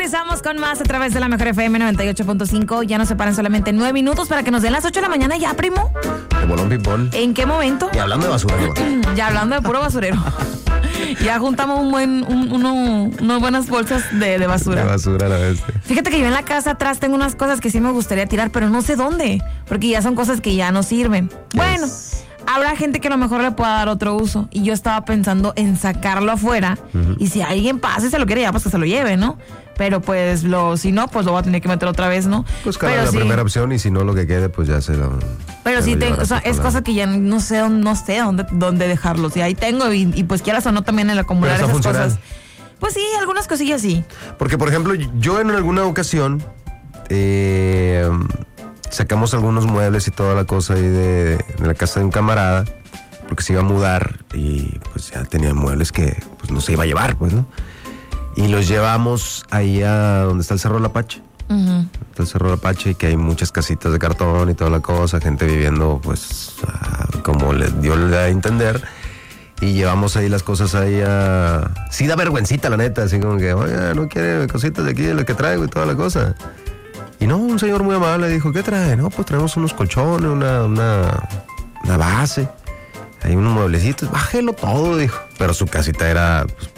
Regresamos con más a través de la Mejor FM 98.5. Ya nos separan solamente 9 minutos para que nos den las 8 de la mañana ya, primo. De bolón ping-pong. ¿En qué momento? Y hablando de basura, ¿no? Ya hablando de puro basurero. Ya juntamos unas buenas bolsas de basura. De basura, la vez. Fíjate que yo en la casa atrás tengo unas cosas que sí me gustaría tirar, pero no sé dónde, porque ya son cosas que ya no sirven. Bueno, habrá gente que a lo mejor le pueda dar otro uso, y yo estaba pensando en sacarlo afuera, y si alguien pasa y se lo quiere ya, pues que se lo lleve, ¿no? Pero pues si no, pues lo voy a tener que meter otra vez, ¿no? Pues claro, la primera opción, y si no, lo que quede, pues ya se lo... Pero sí, o sea, es cosa que ya no sé dónde dejarlos. Y ahí tengo, y pues quieras o no también el acumular esas cosas. Pues sí, algunas cosillas sí. Porque, por ejemplo, yo en alguna ocasión sacamos algunos muebles y toda la cosa ahí de la casa de un camarada, porque se iba a mudar y pues ya tenía muebles que pues no se iba a llevar, pues, ¿no? Y los llevamos ahí a donde está el Cerro del Apache. Está el Cerro del Apache, y que hay muchas casitas de cartón y toda la cosa, gente viviendo pues como les dio a entender. Y llevamos ahí las cosas ahí a... Sí da vergüencita, la neta, así como que, oye, no quiere cositas de aquí, de lo que traigo y toda la cosa. Y no, un señor muy amable dijo, ¿qué trae? No, pues traemos unos colchones, una base, hay unos mueblecitos, bájelo todo, dijo. Pero su casita era... Pues,